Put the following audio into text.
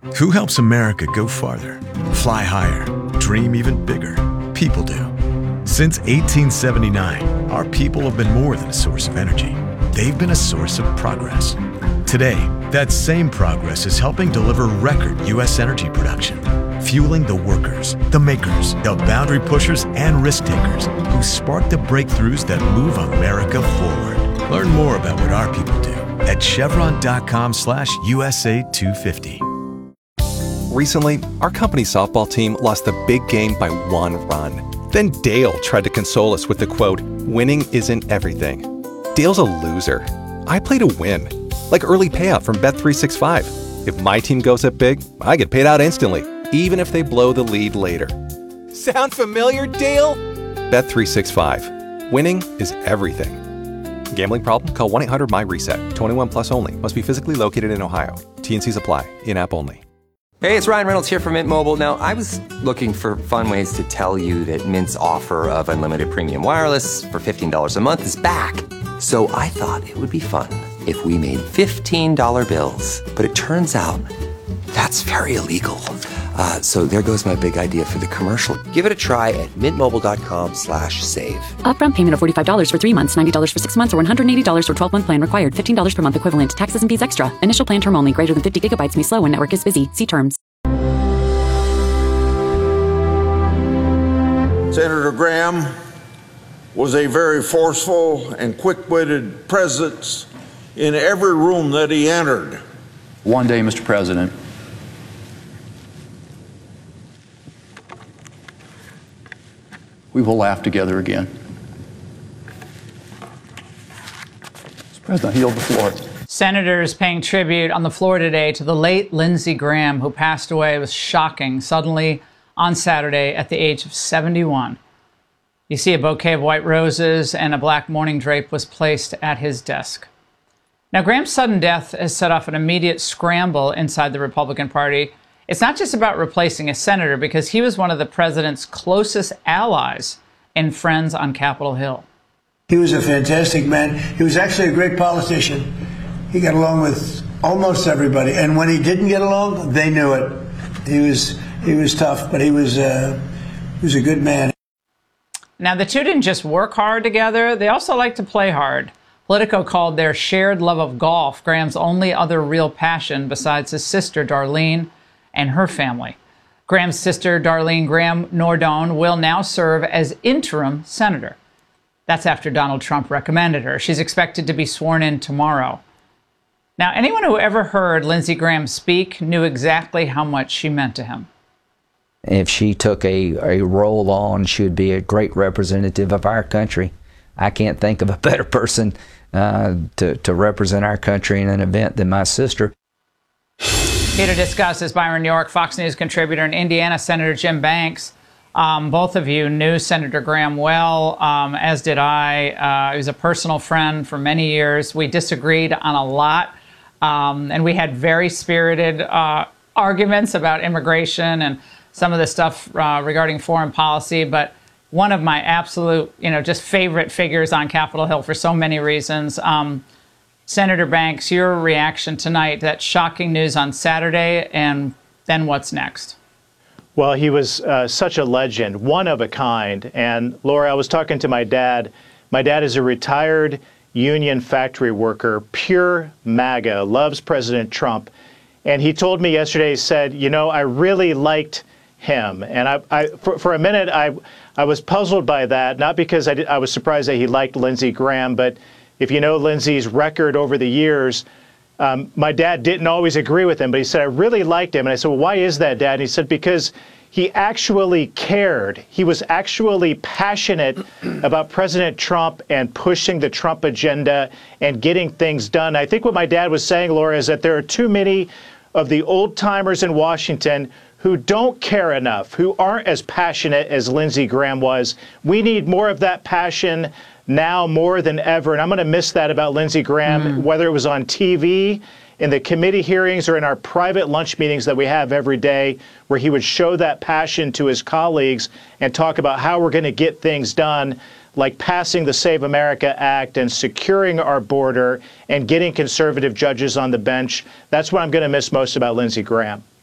Who helps America go farther, fly higher, dream even bigger? People do. Since 1879, our people have been more than a source of energy. They've been a source of progress. Today, that same progress is helping deliver record U.S. energy production, fueling the workers, the makers, the boundary pushers, and risk takers who spark the breakthroughs that move America forward. Learn more about what our people do at chevron.com/USA250. Recently, our company softball team lost the big game by 1 run. Then Dale tried to console us with the quote, "Winning isn't everything." Dale's a loser. I play to win, like early payout from Bet365. If my team goes up big, I get paid out instantly, even if they blow the lead later. Sound familiar, Dale? Bet365. Winning is everything. Gambling problem? Call 1-800-MY-RESET. 21 plus only. Must be physically located in Ohio. T&Cs apply. In-app only. Hey, it's Ryan Reynolds here from Mint Mobile. Now, I was looking for fun ways to tell you that Mint's offer of unlimited premium wireless for $15 a month is back. So I thought it would be fun if we made $15 bills. But it turns out that's very illegal. So there goes my big idea for the commercial. Give it a try at mintmobile.com/save. Upfront payment of $45 for 3 months, $90 for 6 months, or $180 for 12-month plan required. $15 per month equivalent. Taxes and fees extra. Initial plan term only. Greater than 50 gigabytes may slow when network is busy. See terms. Senator Graham was a very forceful and quick-witted presence in every room that he entered. One day, Mr. President, we will laugh together again. Mr. President, I yield the floor. Senators paying tribute on the floor today to the late Lindsey Graham, who passed away. It was shocking, suddenly on Saturday at the age of 71. You see a bouquet of white roses and a black mourning drape was placed at his desk. Now, Graham's sudden death has set off an immediate scramble inside the Republican Party. It's not just about replacing a senator, because he was one of the president's closest allies and friends on Capitol Hill. He was a fantastic man. He was actually a great politician. He got along with almost everybody. And when he didn't get along, they knew it. He was tough, but he was a good man. Now, the two didn't just work hard together. They also liked to play hard. Politico called their shared love of golf Graham's only other real passion besides his sister, Darlene, and her family. Graham's sister, Darlene Graham Nordone, will now serve as interim senator. That's after Donald Trump recommended her. She's expected to be sworn in tomorrow. Now, anyone who ever heard Lindsey Graham speak knew exactly how much she meant to him. If she took a role on, she would be a great representative of our country. I can't think of a better person to represent our country in an event than my sister. Here to discuss is Byron York, Fox News contributor, and Indiana Senator Jim Banks. Both of you knew Senator Graham well, as did I. He was a personal friend for many years. We disagreed on a lot, and we had very spirited arguments about immigration and some of the stuff regarding foreign policy. But one of my absolute, just favorite figures on Capitol Hill for so many reasons. Senator Banks, your reaction tonight, that shocking news on Saturday, and then what's next? Well, he was such a legend, one of a kind. And Laura, I was talking to my dad. My dad is a retired union factory worker, pure MAGA, loves President Trump. And he told me yesterday, he said, I really liked him. And for a minute, I was puzzled by that, not because I was surprised that he liked Lindsey Graham, but if you know Lindsey's record over the years, my dad didn't always agree with him, but he said, I really liked him. And I said, well, why is that, Dad? And he said, because he actually cared. He was actually passionate about President Trump and pushing the Trump agenda and getting things done. I think what my dad was saying, Laura, is that there are too many of the old timers in Washington who don't care enough, who aren't as passionate as Lindsey Graham was. We need more of that passion now more than ever. And I'm going to miss that about Lindsey Graham, whether it was on TV, in the committee hearings, or in our private lunch meetings that we have every day, where he would show that passion to his colleagues and talk about how we're going to get things done, like passing the Save America Act and securing our border and getting conservative judges on the bench. That's what I'm going to miss most about Lindsey Graham.